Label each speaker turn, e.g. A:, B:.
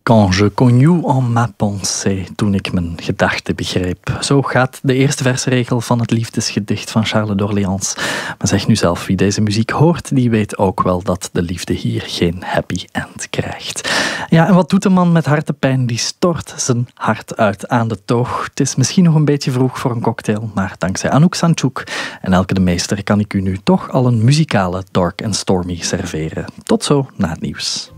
A: Quand je connus en ma pensée, toen ik mijn gedachten begreep. Zo gaat de eerste versregel van het liefdesgedicht van Charles d'Orléans. Maar zeg nu zelf, wie deze muziek hoort, die weet ook wel dat de liefde hier geen happy end krijgt. Ja, en wat doet een man met hartepijn? Die stort zijn hart uit aan de toog. Het is misschien nog een beetje vroeg voor een cocktail, maar dankzij Anouk Sanchuk en Elke de Meester kan ik u nu toch al een muzikale Dark and Stormy serveren. Tot zo na het nieuws.